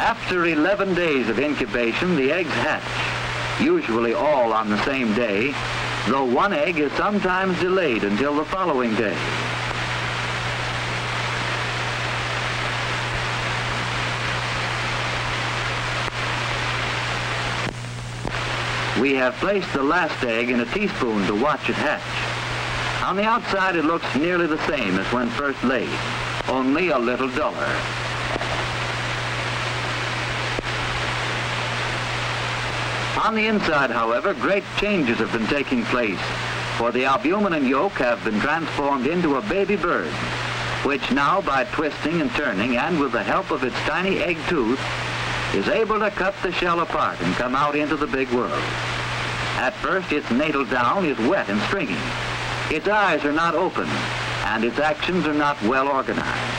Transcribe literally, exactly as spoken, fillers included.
After eleven days of incubation, the eggs hatch, usually all on the same day, though one egg is sometimes delayed until the following day. We have placed the last egg in a teaspoon to watch it hatch. On the outside, it looks nearly the same as when first laid, only a little duller. On the inside, however, great changes have been taking place, for the albumin and yolk have been transformed into a baby bird, which now, by twisting and turning, and with the help of its tiny egg tooth, is able to cut the shell apart and come out into the big world. At first, its natal down is wet and stringy. Its eyes are not open, and its actions are not well organized.